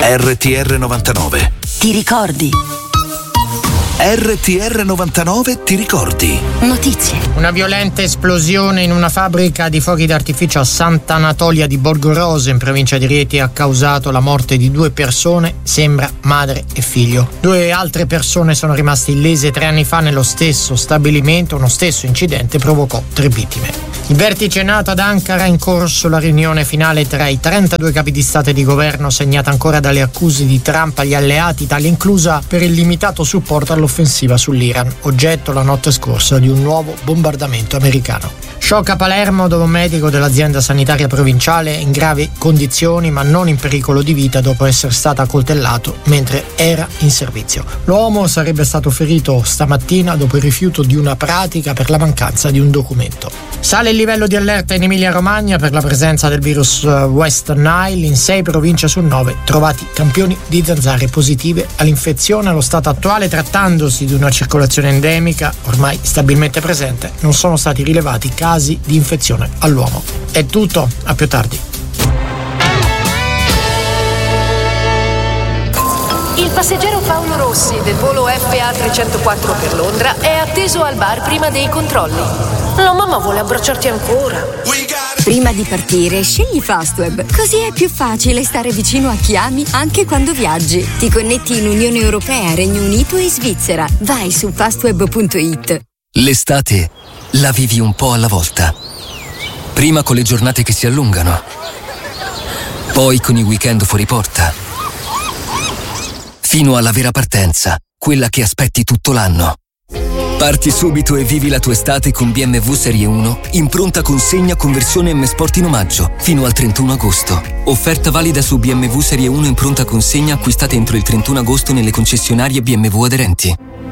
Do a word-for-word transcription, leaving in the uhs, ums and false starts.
R T R novantanove. Ti ricordi? R T R novantanove ti ricordi? Notizie. Una violenta esplosione in una fabbrica di fuochi d'artificio a Sant'Anatolia di Borgorosa in provincia di Rieti ha causato la morte di due persone, sembra madre e figlio. Due altre persone sono rimaste illese tre anni fa nello stesso stabilimento. Uno stesso incidente provocò tre vittime. Il vertice NATO ad Ankara in corso la riunione finale tra i trentadue capi di Stato e di governo, segnata ancora dalle accuse di Trump agli alleati, Italia inclusa, per il limitato supporto all'offensiva sull'Iran, oggetto la notte scorsa di un nuovo bombardamento americano. Shock a Palermo, dove un medico dell'azienda sanitaria provinciale è in gravi condizioni ma non in pericolo di vita dopo essere stato accoltellato mentre era in servizio. L'uomo sarebbe stato ferito stamattina dopo il rifiuto di una pratica per la mancanza di un documento. Sale il livello di allerta in Emilia-Romagna per la presenza del virus West Nile. In sei province su nove trovati campioni di zanzare positive all'infezione. Allo stato attuale, trattandosi di una circolazione endemica ormai stabilmente presente, non sono stati rilevati casi di infezione all'uomo. È tutto, a più tardi. Il passeggero Paolo Rossi del volo F A trecentoquattro per Londra è atteso al bar prima dei controlli. La mamma vuole abbracciarti ancora. Prima di partire, scegli Fastweb. Così è più facile stare vicino a chi ami anche quando viaggi. Ti connetti in Unione Europea, Regno Unito e Svizzera. Vai su fastweb punto it. L'estate la vivi un po' alla volta. Prima con le giornate che si allungano. Poi con i weekend fuori porta. Fino alla vera partenza, quella che aspetti tutto l'anno. Parti subito e vivi la tua estate con B M W Serie uno in pronta consegna con versione M Sport in omaggio fino al trentuno agosto. Offerta valida su B M W Serie uno in pronta consegna acquistate entro il trentuno agosto nelle concessionarie B M W aderenti.